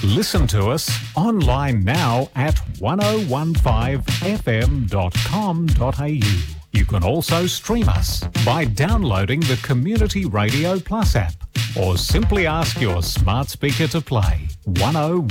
Listen to us online now at 1015fm.com.au. You can also stream us by downloading the Community Radio Plus app or simply ask your smart speaker to play 101.